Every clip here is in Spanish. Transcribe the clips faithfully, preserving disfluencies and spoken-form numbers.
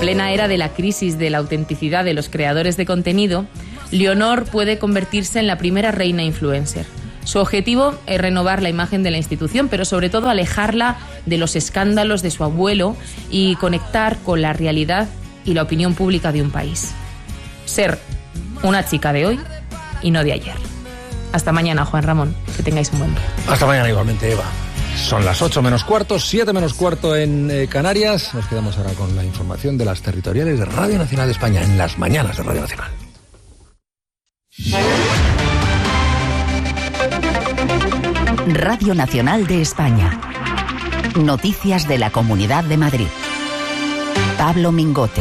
plena era de la crisis de la autenticidad de los creadores de contenido, Leonor puede convertirse en la primera reina influencer. Su objetivo es renovar la imagen de la institución, pero sobre todo alejarla de los escándalos de su abuelo y conectar con la realidad y la opinión pública de un país. Ser una chica de hoy y no de ayer. Hasta mañana, Juan Ramón. Que tengáis un buen día. Hasta mañana igualmente, Eva. Son las ocho menos cuarto, siete menos cuarto en eh, Canarias. Nos quedamos ahora con la información de las territoriales de Radio Nacional de España en las mañanas de Radio Nacional. Radio Nacional de España. Noticias de la Comunidad de Madrid. Pablo Mingote.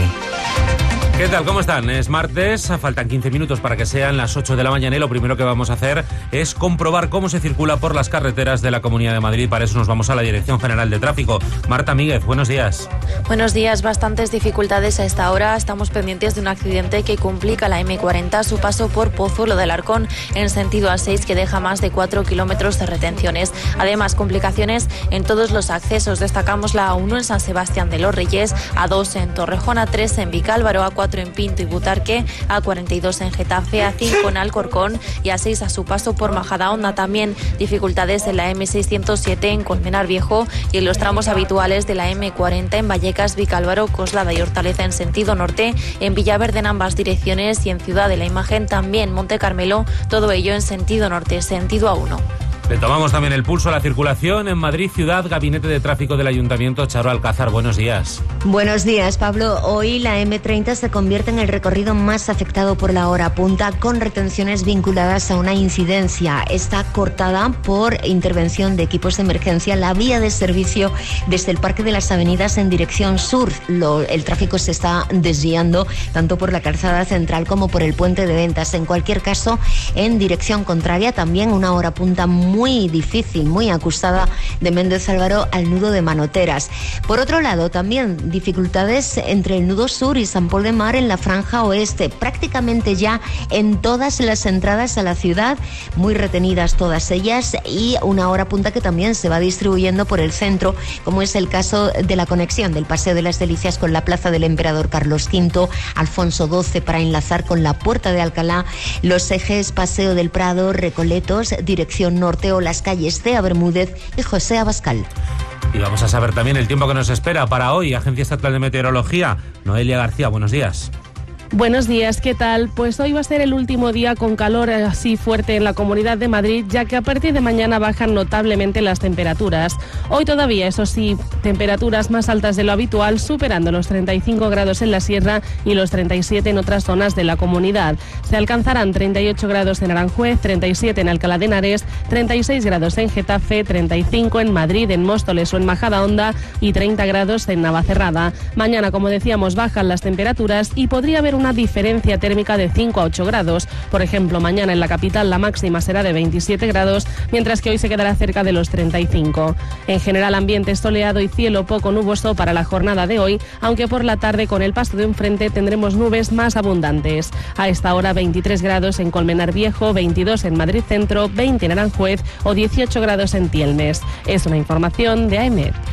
¿Qué tal? ¿Cómo están? Es martes, faltan quince minutos para que sean las ocho de la mañana y lo primero que vamos a hacer es comprobar cómo se circula por las carreteras de la Comunidad de Madrid. Para eso nos vamos a la Dirección General de Tráfico. Marta Míguez, buenos días. Buenos días, bastantes dificultades a esta hora. Estamos pendientes de un accidente que complica la eme cuarenta, su paso por Pozuelo del Arcón en sentido A seis, que deja más de cuatro kilómetros de retenciones. Además, complicaciones en todos los accesos. Destacamos la A uno en San Sebastián de los Reyes, A dos en Torrejón, A tres en Vicálvaro, A cuatro en Pinto y Butarque, A cuarenta y dos en Getafe, A cinco en Alcorcón y A seis a su paso por Majadahonda. También dificultades en la eme seiscientos siete en Colmenar Viejo y en los tramos habituales de la eme cuarenta en Vallecas, Vicálvaro, Coslada y Hortaleza en sentido norte, en Villaverde en ambas direcciones y en Ciudad de la Imagen también Monte Carmelo, todo ello en sentido norte, sentido A uno. Le tomamos también el pulso a la circulación en Madrid Ciudad. Gabinete de Tráfico del Ayuntamiento, Charo Alcázar, buenos días. Buenos días, Pablo. Hoy la eme treinta se convierte en el recorrido más afectado por la hora punta, con retenciones vinculadas a una incidencia. Está cortada por intervención de equipos de emergencia la vía de servicio desde el Parque de las Avenidas en dirección sur. Lo, el tráfico se está desviando tanto por la calzada central como por el puente de Ventas. En cualquier caso, en dirección contraria, también una hora punta muy muy difícil, muy acusada de Méndez Álvaro al nudo de Manoteras. Por otro lado, también dificultades entre el nudo sur y San Pol de Mar en la franja oeste, prácticamente ya en todas las entradas a la ciudad, muy retenidas todas ellas, y una hora punta que también se va distribuyendo por el centro, como es el caso de la conexión del Paseo de las Delicias con la Plaza del Emperador Carlos quinto, Alfonso doce para enlazar con la Puerta de Alcalá, los ejes Paseo del Prado, Recoletos, dirección norte, o las calles Cea Bermúdez y José Abascal. Y vamos a saber también el tiempo que nos espera para hoy. Agencia Estatal de Meteorología, Noelia García, buenos días. Buenos días, ¿qué tal? Pues hoy va a ser el último día con calor así fuerte en la Comunidad de Madrid, ya que a partir de mañana bajan notablemente las temperaturas. Hoy todavía, eso sí, temperaturas más altas de lo habitual, superando los treinta y cinco grados en la sierra y los treinta y siete en otras zonas de la comunidad. Se alcanzarán treinta y ocho grados en Aranjuez, treinta y siete en Alcalá de Henares, treinta y seis grados en Getafe, treinta y cinco en Madrid, en Móstoles o en Majadahonda y treinta grados en Navacerrada. Mañana, como decíamos, bajan las temperaturas y podría haber una diferencia térmica de cinco a ocho grados. Por ejemplo, mañana en la capital la máxima será de veintisiete grados, mientras que hoy se quedará cerca de los treinta y cinco. En general, ambiente soleado y cielo poco nuboso para la jornada de hoy, aunque por la tarde con el paso de un frente tendremos nubes más abundantes. A esta hora veintitrés grados en Colmenar Viejo, veintidós en Madrid Centro, veinte en Aranjuez o dieciocho grados en Tielmes. Es una información de A E M E D.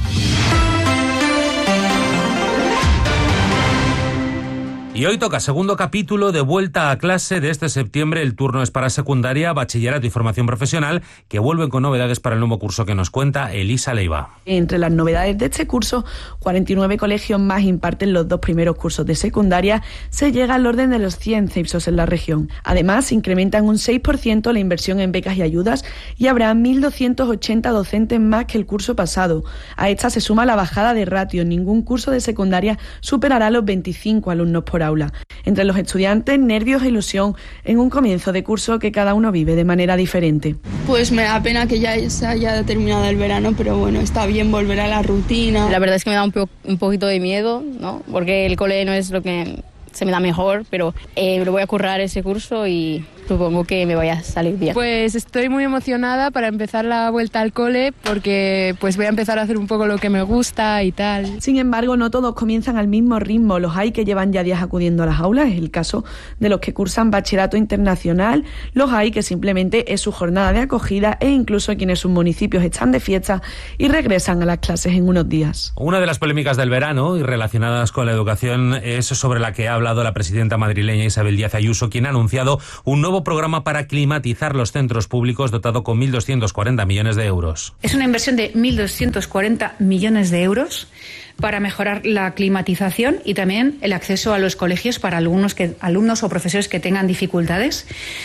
Y hoy toca segundo capítulo de vuelta a clase de este septiembre. El turno es para secundaria, bachillerato y formación profesional, que vuelven con novedades para el nuevo curso que nos cuenta Elisa Leiva. Entre las novedades de este curso, cuarenta y nueve colegios más imparten los dos primeros cursos de secundaria. Se llega al orden de los cien C I P S O S en la región. Además, incrementan un seis por ciento la inversión en becas y ayudas y habrá mil doscientos ochenta docentes más que el curso pasado. A esta se suma la bajada de ratio. Ningún curso de secundaria superará los veinticinco alumnos por aula. Entre los estudiantes, nervios e ilusión en un comienzo de curso que cada uno vive de manera diferente. Pues me da pena que ya se haya terminado el verano, pero bueno, está bien volver a la rutina. La verdad es que me da un, po- un poquito de miedo, ¿no? Porque el cole no es lo que se me da mejor, pero eh, lo voy a currar ese curso y supongo que me vaya a salir bien. Pues estoy muy emocionada para empezar la vuelta al cole porque pues voy a empezar a hacer un poco lo que me gusta y tal. Sin embargo, no todos comienzan al mismo ritmo. Los hay que llevan ya días acudiendo a las aulas, es el caso de los que cursan bachillerato internacional, los hay que simplemente es su jornada de acogida e incluso quienes sus municipios están de fiesta y regresan a las clases en unos días. Una de las polémicas del verano y relacionadas con la educación es sobre la que ha hablado la presidenta madrileña Isabel Díaz Ayuso, quien ha anunciado un nuevo programa para climatizar los centros públicos dotado con mil doscientos cuarenta millones de euros. Es una inversión de mil doscientos cuarenta millones de euros para mejorar la climatización y también el acceso a los colegios para alumnos, que, alumnos o profesores que tengan dificultades.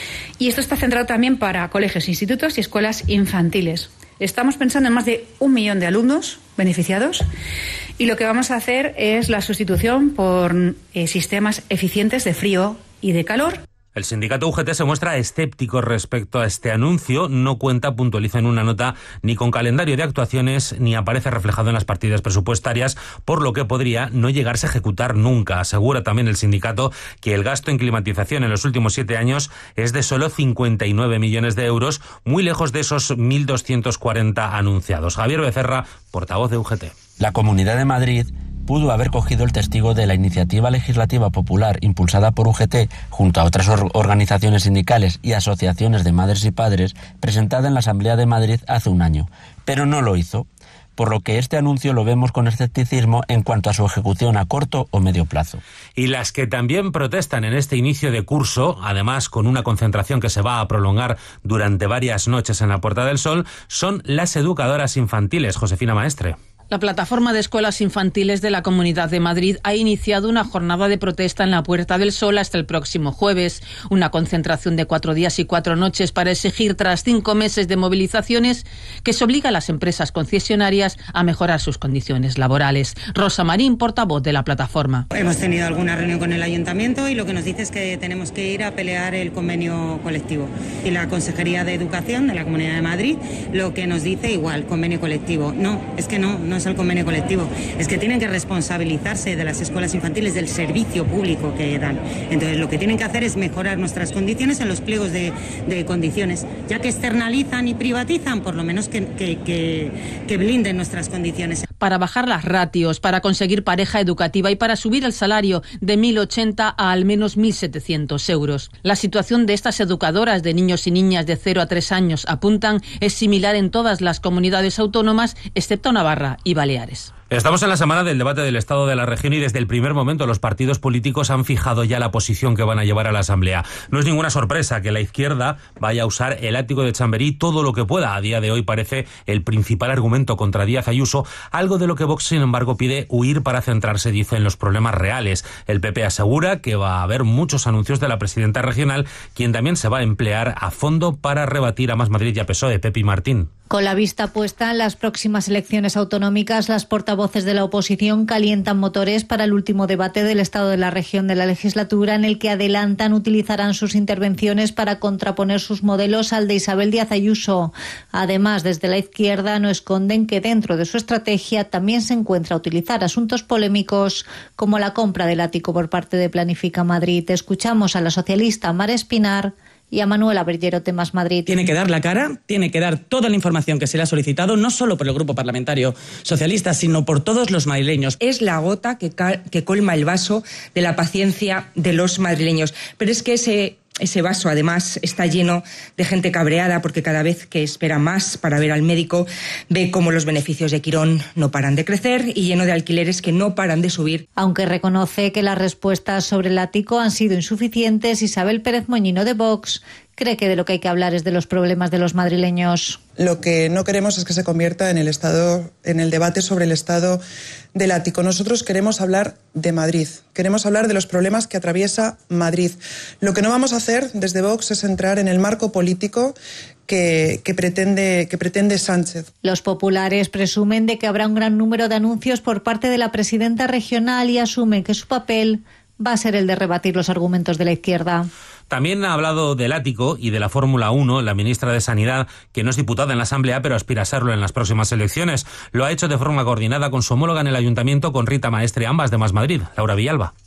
Y esto está centrado también para colegios, institutos y escuelas infantiles. Estamos pensando en más de un millón de alumnos beneficiados y lo que vamos a hacer es la sustitución por eh, sistemas eficientes de frío y de calor. El sindicato U G T se muestra escéptico respecto a este anuncio. No cuenta, puntualiza en una nota, ni con calendario de actuaciones ni aparece reflejado en las partidas presupuestarias, por lo que podría no llegarse a ejecutar nunca. Asegura también el sindicato que el gasto en climatización en los últimos siete años es de solo cincuenta y nueve millones de euros, muy lejos de esos mil doscientos cuarenta anunciados. Javier Becerra, portavoz de U G T. La Comunidad de Madrid pudo haber cogido el testigo de la iniciativa legislativa popular impulsada por U G T junto a otras or- organizaciones sindicales y asociaciones de madres y padres presentada en la Asamblea de Madrid hace un año, pero no lo hizo, por lo que este anuncio lo vemos con escepticismo en cuanto a su ejecución a corto o medio plazo. Y las que también protestan en este inicio de curso, además con una concentración que se va a prolongar durante varias noches en la Puerta del Sol, son las educadoras infantiles. Josefina Maestre. La plataforma de escuelas infantiles de la Comunidad de Madrid ha iniciado una jornada de protesta en la Puerta del Sol hasta el próximo jueves. Una concentración de cuatro días y cuatro noches para exigir, tras cinco meses de movilizaciones, que se obliga a las empresas concesionarias a mejorar sus condiciones laborales. Rosa Marín, portavoz de la plataforma. Hemos tenido alguna reunión con el ayuntamiento y lo que nos dice es que tenemos que ir a pelear el convenio colectivo. Y la Consejería de Educación de la Comunidad de Madrid lo que nos dice igual, convenio colectivo. No, es que no, no es el convenio colectivo, es que tienen que responsabilizarse de las escuelas infantiles, del servicio público que dan. Entonces lo que tienen que hacer es mejorar nuestras condiciones en los pliegos de, de condiciones, ya que externalizan y privatizan, por lo menos que, que, que, que blinden nuestras condiciones. Para bajar las ratios, para conseguir pareja educativa y para subir el salario de mil ochenta a al menos mil setecientos euros. La situación de estas educadoras de niños y niñas de cero a tres años, apuntan, es similar en todas las comunidades autónomas, excepto Navarra y Baleares. Estamos en la semana del debate del Estado de la región y desde el primer momento los partidos políticos han fijado ya la posición que van a llevar a la Asamblea. No es ninguna sorpresa que la izquierda vaya a usar el ático de Chamberí todo lo que pueda. A día de hoy parece el principal argumento contra Díaz Ayuso, algo de lo que Vox, sin embargo, pide huir para centrarse, dice, en los problemas reales. El P P asegura que va a haber muchos anuncios de la presidenta regional, quien también se va a emplear a fondo para rebatir a Más Madrid y a P S O E. Pepi Martín. Con la vista puesta en las próximas elecciones autonómicas, las portavoces de la oposición calientan motores para el último debate del Estado de la región de la legislatura, en el que adelantan utilizarán sus intervenciones para contraponer sus modelos al de Isabel Díaz Ayuso. Además, desde la izquierda no esconden que dentro de su estrategia también se encuentra utilizar asuntos polémicos como la compra del ático por parte de Planifica Madrid. Escuchamos a la socialista Mar Espinar y a Manuela Berllero de Más Madrid. Tiene que dar la cara, tiene que dar toda la información que se le ha solicitado, no solo por el Grupo Parlamentario Socialista, sino por todos los madrileños. Es la gota que, ca- que colma el vaso de la paciencia de los madrileños. Pero es que ese... Ese vaso, además, está lleno de gente cabreada porque cada vez que espera más para ver al médico ve cómo los beneficios de Quirón no paran de crecer y lleno de alquileres que no paran de subir. Aunque reconoce que las respuestas sobre el ático han sido insuficientes, Isabel Pérez Moñino de Vox cree que de lo que hay que hablar es de los problemas de los madrileños. Lo que no queremos es que se convierta en el estado, en el debate sobre el estado del ático. Nosotros queremos hablar de Madrid, queremos hablar de los problemas que atraviesa Madrid. Lo que no vamos a hacer desde Vox es entrar en el marco político que, que, pretende, que pretende Sánchez. Los populares presumen de que habrá un gran número de anuncios por parte de la presidenta regional y asumen que su papel va a ser el de rebatir los argumentos de la izquierda. También ha hablado del ático y de la Fórmula uno la ministra de Sanidad, que no es diputada en la Asamblea, pero aspira a serlo en las próximas elecciones. Lo ha hecho de forma coordinada con su homóloga en el Ayuntamiento, con Rita Maestre, ambas de Más Madrid. Laura Villalba.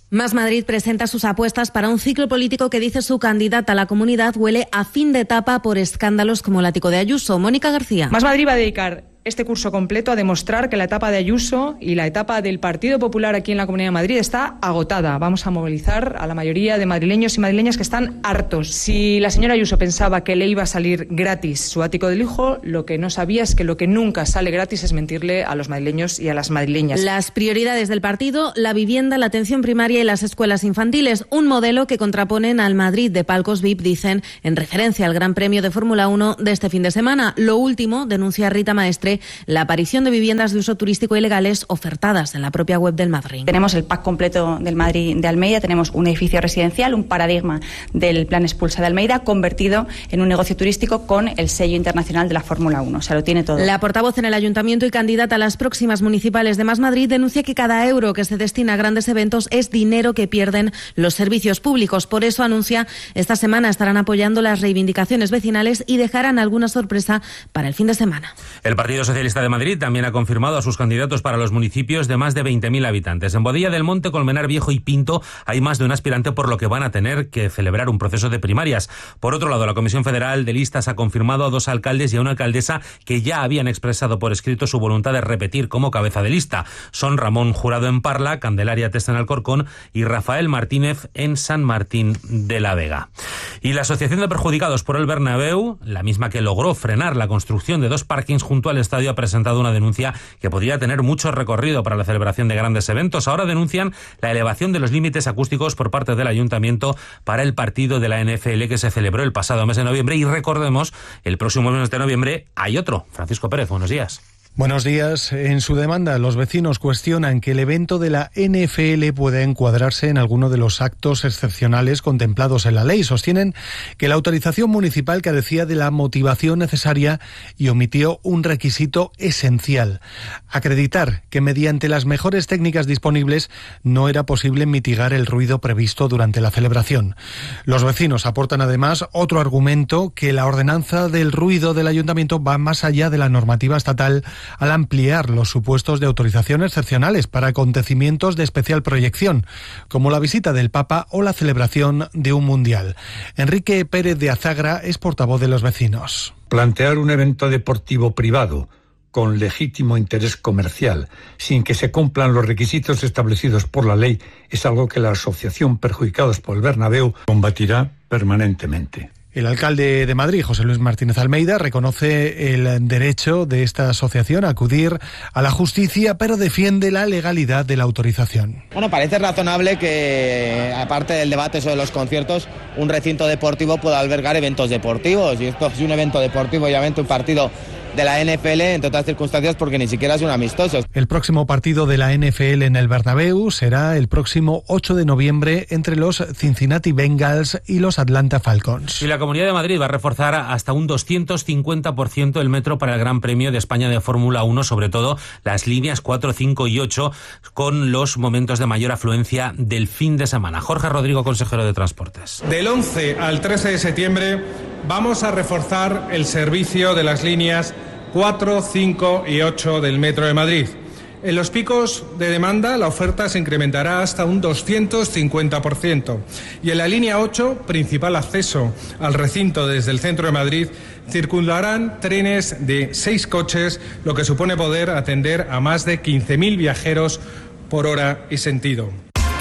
Más Madrid presenta sus apuestas para un ciclo político que, dice su candidata a la comunidad, huele a fin de etapa por escándalos como el ático de Ayuso. Mónica García. Más Madrid va a dedicar este curso completo a demostrar que la etapa de Ayuso y la etapa del Partido Popular aquí en la Comunidad de Madrid está agotada. Vamos a movilizar a la mayoría de madrileños y madrileñas que están hartos. Si la señora Ayuso pensaba que le iba a salir gratis su ático del hijo, lo que no sabía es que lo que nunca sale gratis es mentirle a los madrileños y a las madrileñas. Las prioridades del partido: la vivienda, la atención primaria y las escuelas infantiles. Un modelo que contraponen al Madrid de palcos V I P, dicen, en referencia al Gran Premio de Fórmula uno de este fin de semana. Lo último, denuncia Rita Maestre, la aparición de viviendas de uso turístico ilegales ofertadas en la propia web del Madrid. Tenemos el pack completo del Madrid de Almeida, tenemos un edificio residencial, un paradigma del plan Expulsa de Almeida, convertido en un negocio turístico con el sello internacional de la Fórmula uno. O sea, lo tiene todo. La portavoz en el Ayuntamiento y candidata a las próximas municipales de Más Madrid denuncia que cada euro que se destina a grandes eventos es dinero que pierden los servicios públicos. Por eso anuncia, esta semana estarán apoyando las reivindicaciones vecinales y dejarán alguna sorpresa para el fin de semana. El Partido Socialista de Madrid también ha confirmado a sus candidatos para los municipios de más de veinte mil habitantes. En Boadilla del Monte, Colmenar Viejo y Pinto hay más de un aspirante, por lo que van a tener que celebrar un proceso de primarias. Por otro lado, la Comisión Federal de Listas ha confirmado a dos alcaldes y a una alcaldesa que ya habían expresado por escrito su voluntad de repetir como cabeza de lista. Son Ramón Jurado en Parla, Candelaria Testa en Alcorcón y Rafael Martínez en San Martín de la Vega. Y la Asociación de Perjudicados por el Bernabéu, la misma que logró frenar la construcción de dos parkings junto al estadio, ha presentado una denuncia que podría tener mucho recorrido para la celebración de grandes eventos. Ahora denuncian la elevación de los límites acústicos por parte del Ayuntamiento para el partido de la N F L que se celebró el pasado mes de noviembre. Y recordemos, el próximo mes de noviembre hay otro. Francisco Pérez, buenos días. Buenos días. En su demanda, los vecinos cuestionan que el evento de la N F L pueda encuadrarse en alguno de los actos excepcionales contemplados en la ley. Sostienen que la autorización municipal carecía de la motivación necesaria y omitió un requisito esencial: acreditar que mediante las mejores técnicas disponibles no era posible mitigar el ruido previsto durante la celebración. Los vecinos aportan además otro argumento: que la ordenanza del ruido del ayuntamiento va más allá de la normativa estatal al ampliar los supuestos de autorización excepcionales para acontecimientos de especial proyección, como la visita del Papa o la celebración de un mundial. Enrique Pérez de Azagra es portavoz de los vecinos. Plantear un evento deportivo privado con legítimo interés comercial, sin que se cumplan los requisitos establecidos por la ley, es algo que la Asociación Perjudicados por el Bernabéu combatirá permanentemente. El alcalde de Madrid, José Luis Martínez Almeida, reconoce el derecho de esta asociación a acudir a la justicia, pero defiende la legalidad de la autorización. Bueno, parece razonable que, aparte del debate sobre los conciertos, un recinto deportivo pueda albergar eventos deportivos. Y esto es un evento deportivo, obviamente un partido de la N F L, entre otras circunstancias, porque ni siquiera es un amistoso. El próximo partido de la N F L en el Bernabéu será el próximo ocho de noviembre entre los Cincinnati Bengals y los Atlanta Falcons. Y la Comunidad de Madrid va a reforzar hasta un doscientos cincuenta por ciento el metro para el Gran Premio de España de Fórmula uno, sobre todo las líneas cuatro, cinco y ocho, con los momentos de mayor afluencia del fin de semana. Jorge Rodrigo, consejero de Transportes. Del once al trece de septiembre vamos a reforzar el servicio de las líneas cuatro, cinco y ocho del Metro de Madrid. En los picos de demanda la oferta se incrementará hasta un doscientos cincuenta por ciento y en la línea ocho, principal acceso al recinto desde el centro de Madrid, circularán trenes de seis coches, lo que supone poder atender a más de quince mil viajeros por hora y sentido.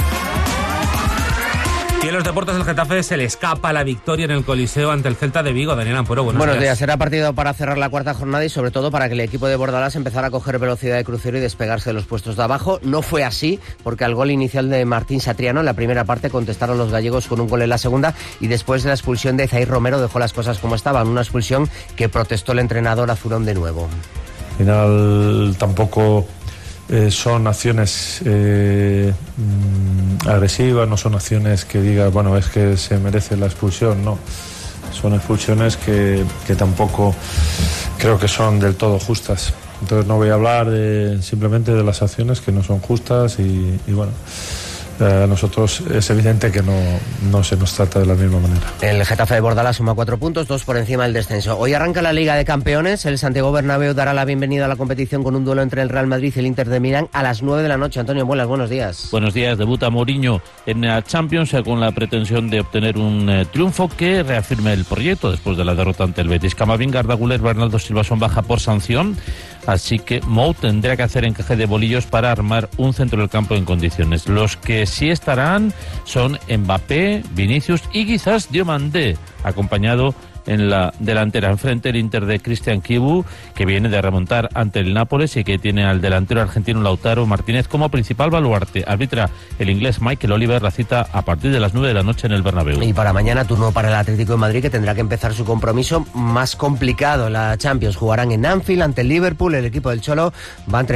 Y en los deportes del Getafe se le escapa la victoria en el Coliseo ante el Celta de Vigo. Daniel Ampuero, buenos, buenos días. días. Será partido para cerrar la cuarta jornada y sobre todo para que el equipo de Bordalás empezara a coger velocidad de crucero y despegarse de los puestos de abajo. No fue así, porque al gol inicial de Martín Satriano en la primera parte contestaron los gallegos con un gol en la segunda, y después de la expulsión de Zair Romero dejó las cosas como estaban. Una expulsión que protestó el entrenador Azurón de nuevo. Al final tampoco... Eh, son acciones eh, mm, agresivas, no son acciones que digas, bueno, es que se merece la expulsión, no. Son expulsiones que, que tampoco creo que son del todo justas. Entonces no voy a hablar de, simplemente de las acciones que no son justas y, y bueno, a nosotros es evidente que no, no se nos trata de la misma manera. El Getafe de Bordalás suma cuatro puntos, dos por encima del descenso. Hoy arranca la Liga de Campeones. El Santiago Bernabéu dará la bienvenida a la competición con un duelo entre el Real Madrid y el Inter de Milán a las nueve de la noche. Antonio Muelas, buenos días. Buenos días. Debuta Mourinho en la Champions con la pretensión de obtener un eh, triunfo que reafirme el proyecto después de la derrota ante el Betis. Camavinga, Arda Güler, Bernardo Silva son baja por sanción, así que Mou tendrá que hacer encaje de bolillos para armar un centro del campo en condiciones. Los que sí estarán son Mbappé, Vinicius y quizás Diomandé, acompañado en la delantera. Enfrente el Inter de Cristian Chivu, que viene de remontar ante el Nápoles y que tiene al delantero argentino Lautaro Martínez como principal baluarte. Arbitra el inglés Michael Oliver, la cita a partir de las nueve de la noche en el Bernabéu. Y para mañana turno para el Atlético de Madrid, que tendrá que empezar su compromiso más complicado. La Champions jugarán en Anfield ante el Liverpool. El equipo del Cholo va a entrenar